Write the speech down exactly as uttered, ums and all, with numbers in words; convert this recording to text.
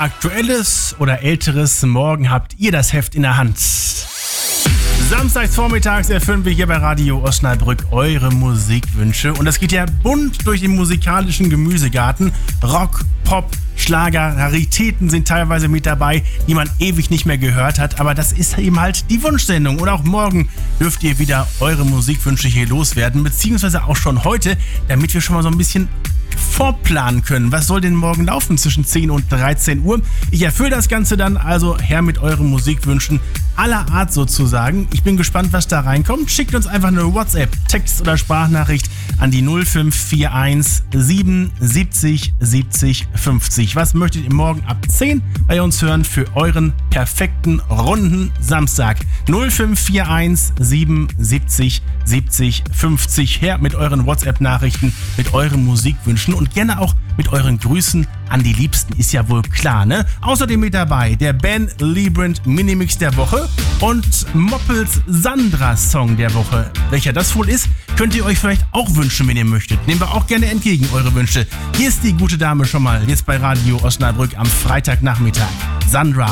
Aktuelles oder Älteres. Morgen habt ihr das Heft in der Hand. Samstags vormittags erfüllen wir hier bei Radio Osnabrück eure Musikwünsche. Und das geht ja bunt durch den musikalischen Gemüsegarten. Rock, Pop, Schlager, Raritäten sind teilweise mit dabei, die man ewig nicht mehr gehört hat. Aber das ist eben halt die Wunschsendung. Und auch morgen dürft ihr wieder eure Musikwünsche hier loswerden. Beziehungsweise auch schon heute, damit wir schon mal so ein bisschen vorplanen können. Was soll denn morgen laufen zwischen zehn und dreizehn Uhr? Ich erfülle das Ganze dann also her mit euren Musikwünschen aller Art sozusagen. Ich bin gespannt, was da reinkommt. Schickt uns einfach eine WhatsApp, Text- oder Sprachnachricht an die null fünf vier eins sieben siebzig siebzig fünfzig. Was möchtet ihr morgen ab zehn bei uns hören für euren perfekten runden Samstag? null fünf vier eins sieben siebzig siebzig fünfzig. Her mit euren WhatsApp-Nachrichten, mit euren Musikwünschen und gerne auch mit euren Grüßen an die Liebsten, ist ja wohl klar, ne? Außerdem mit dabei der Ben Liebrand Minimix der Woche und Moppels Sandra-Song der Woche. Welcher das wohl ist, könnt ihr euch vielleicht auch wünschen, wenn ihr möchtet. Nehmen wir auch gerne entgegen, eure Wünsche. Hier ist die gute Dame schon mal, jetzt bei Radio Osnabrück am Freitagnachmittag. Sandra